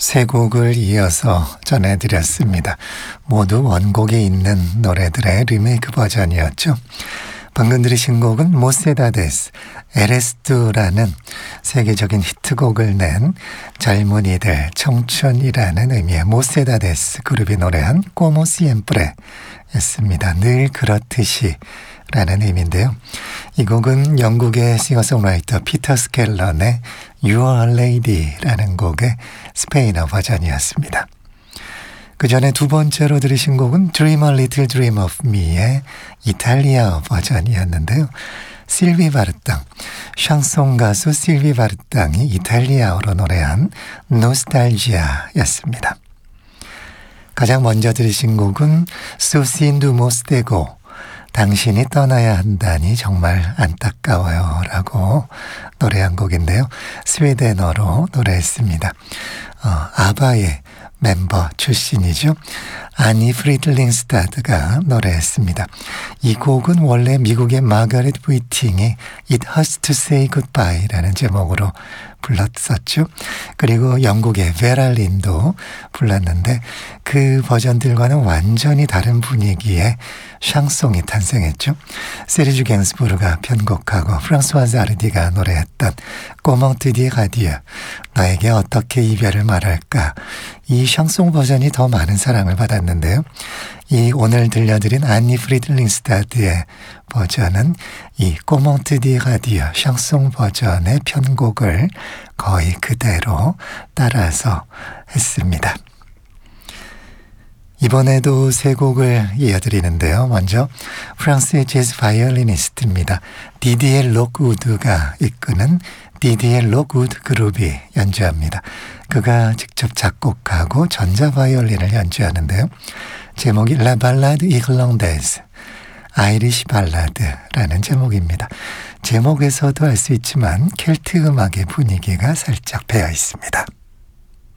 세 곡을 이어서 전해드렸습니다. 모두 원곡이 있는 노래들의 리메이크 버전이었죠. 방금 들으신 곡은 모세다데스, 에레스투라는 세계적인 히트곡을 낸 젊은이들, 청춘이라는 의미의 모세다데스 그룹이 노래한 꼬모 시엠프레 였습니다. 늘 그렇듯이 라는 의미인데요. 이 곡은 영국의 싱어송라이터 피터 스켈런의 You Are Lady라는 곡의 스페인어 버전이었습니다. 그 전에 두 번째로 들으신 곡은 Dream a Little Dream of Me의 이탈리아 버전이었는데요. 실비 바르땅, 샹송 가수 실비 바르땅이 이탈리아어로 노래한 노스탈지아였습니다. 가장 먼저 들으신 곡은 수신두 모스테고, 당신이 떠나야 한다니 정말 안타까워요 라고 노래한 곡인데요. 스웨덴어로 노래했습니다. 아바의 멤버 출신이죠. 아니 프리들링스타드가 노래했습니다. 이 곡은 원래 미국의 마가렛 위팅이 It Hurts to Say Goodbye라는 제목으로 불렀었죠. 그리고 영국의 베랄린도 불렀는데 그 버전들과는 완전히 다른 분위기의 샹송이 탄생했죠. 세르주 갱스부르가 편곡하고 프랑스와즈 아르디가 노래했던 Comment te dire adieu, 나에게 어떻게 이별을 말할까, 이 샹송 버전이 더 많은 사랑을 받았는데요. 이 오늘 들려드린 아니 프리들링스타드의 버전은 이 Comment te dire adieu 샹송 버전의 편곡을 거의 그대로 따라서 했습니다. 이번에도 세 곡을 이어드리는데요. 먼저 프랑스의 재즈 바이올리니스트입니다. 디디에 록우드가 이끄는 디디에 록우드 그룹이 연주합니다. 그가 직접 작곡하고 전자바이올린을 연주하는데요. 제목이 La Ballade Irlandaise, 아이리시 발라드라는 제목입니다. 제목에서도 알 수 있지만 켈트 음악의 분위기가 살짝 배어 있습니다.